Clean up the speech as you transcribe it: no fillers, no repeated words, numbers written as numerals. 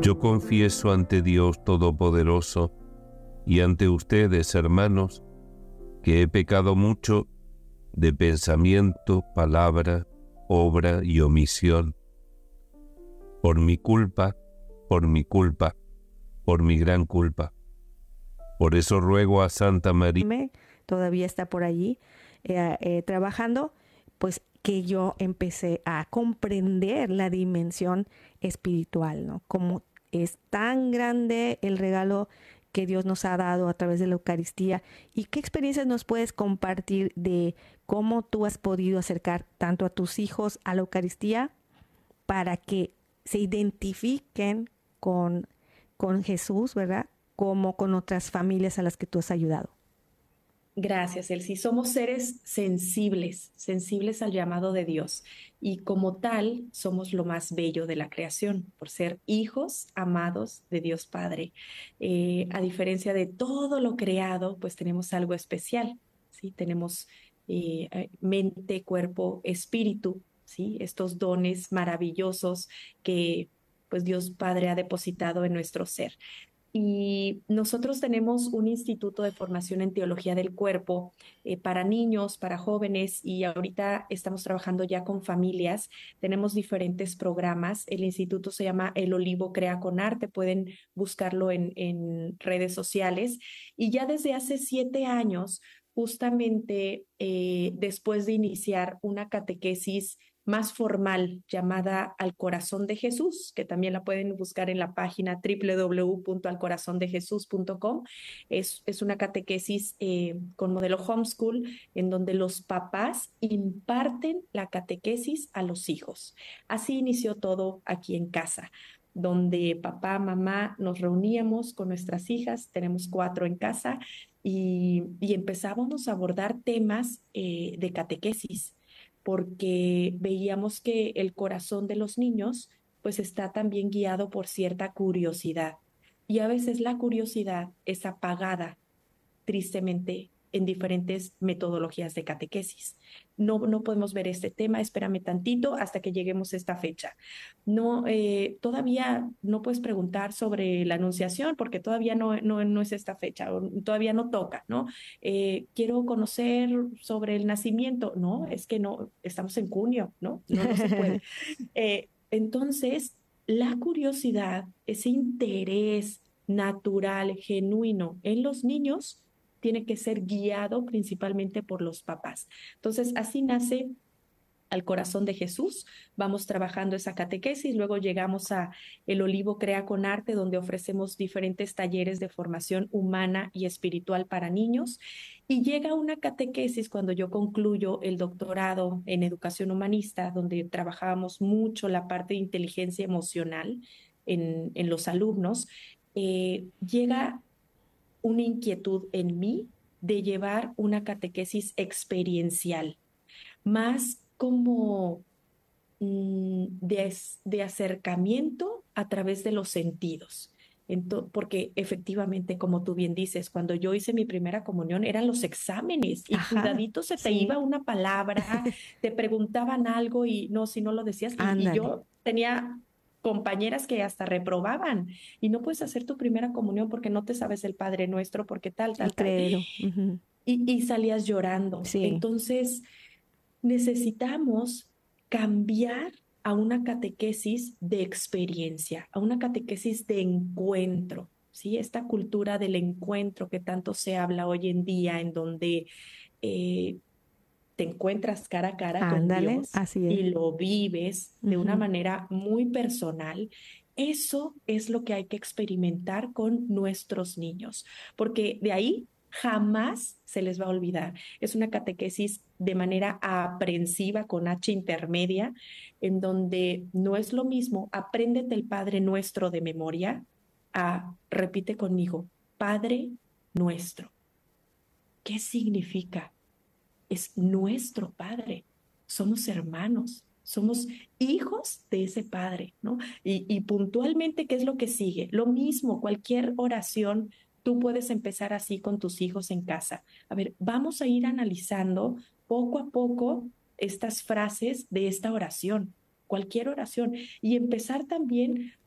Yo confieso ante Dios Todopoderoso y ante ustedes, hermanos, que he pecado mucho de pensamiento, palabra, obra y omisión, por mi culpa, por mi culpa, por mi gran culpa. Por eso ruego a Santa María, todavía está por allí trabajando, pues que yo empecé a comprender la dimensión espiritual, ¿no? Como es tan grande el regalo que Dios nos ha dado a través de la Eucaristía, y qué experiencias nos puedes compartir de cómo tú has podido acercar tanto a tus hijos a la Eucaristía para que se identifiquen con Jesús, ¿verdad? Como con otras familias a las que tú has ayudado. Gracias, Elsie. Somos seres sensibles, sensibles al llamado de Dios, y como tal somos lo más bello de la creación, por ser hijos amados de Dios Padre. A diferencia de todo lo creado, pues tenemos algo especial, ¿sí? Tenemos mente, cuerpo, espíritu, ¿sí? Estos dones maravillosos que pues Dios Padre ha depositado en nuestro ser. Y nosotros tenemos un instituto de formación en teología del cuerpo para niños, para jóvenes, y ahorita estamos trabajando ya con familias. Tenemos diferentes programas. El instituto se llama El Olivo Crea con Arte. Pueden buscarlo en redes sociales. Y ya desde hace 7 años, justamente después de iniciar una catequesis más formal llamada Al Corazón de Jesús, que también la pueden buscar en la página www.alcorazondejesús.com. Es una catequesis con modelo homeschool, en donde los papás imparten la catequesis a los hijos. Así inició todo aquí en casa, donde papá, mamá nos reuníamos con nuestras hijas, tenemos 4 en casa, y empezábamos a abordar temas de catequesis, porque veíamos que el corazón de los niños pues está también guiado por cierta curiosidad, y a veces la curiosidad es apagada tristemente en diferentes metodologías de catequesis. No podemos ver este tema, espérame tantito hasta que lleguemos a esta fecha. No, todavía no puedes preguntar sobre la anunciación porque todavía no es esta fecha, todavía no toca, ¿no? Quiero conocer sobre el nacimiento. No, es que no, estamos en junio, ¿no? No se puede. Entonces, la curiosidad, ese interés natural, genuino en los niños, tiene que ser guiado principalmente por los papás. Entonces, así nace Al Corazón de Jesús. Vamos trabajando esa catequesis, luego llegamos a El Olivo Crea con Arte, donde ofrecemos diferentes talleres de formación humana y espiritual para niños, y llega una catequesis cuando yo concluyo el doctorado en educación humanista, donde trabajábamos mucho la parte de inteligencia emocional en los alumnos. Llega una inquietud en mí de llevar una catequesis experiencial, más como de acercamiento a través de los sentidos. Porque efectivamente, como tú bien dices, cuando yo hice mi primera comunión eran los exámenes, y Ajá, cuidadito se te sí. iba una palabra, te preguntaban algo y no, si no lo decías, y yo tenía compañeras que hasta reprobaban, y no puedes hacer tu primera comunión porque no te sabes el Padre Nuestro, porque tal. Credo. Uh-huh. Y salías llorando. Sí. Entonces, necesitamos cambiar a una catequesis de experiencia, a una catequesis de encuentro, ¿sí? Esta cultura del encuentro que tanto se habla hoy en día, en donde te encuentras cara a cara con Dios así es. y lo vives de una manera muy personal. Eso es lo que hay que experimentar con nuestros niños, porque de ahí jamás se les va a olvidar. Es una catequesis de manera aprensiva, con H intermedia, en donde no es lo mismo apréndete el Padre Nuestro de memoria a repite conmigo, Padre Nuestro. ¿Qué significa? Es nuestro Padre, somos hermanos, somos hijos de ese Padre, ¿no? Y puntualmente, ¿qué es lo que sigue? Lo mismo, cualquier oración, tú puedes empezar así con tus hijos en casa. A ver, vamos a ir analizando poco a poco estas frases de esta oración, cualquier oración, y empezar también